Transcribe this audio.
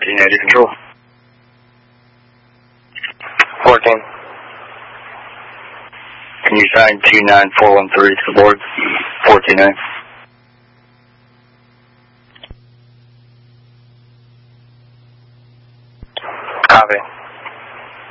1480 control. 14. Can you sign 29413 to the board? 429. Copy.